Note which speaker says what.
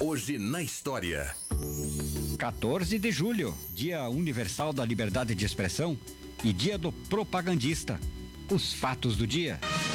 Speaker 1: Hoje na história.
Speaker 2: 14 de julho, Dia Universal da Liberdade de Expressão e Dia do Propagandista. Os fatos do dia.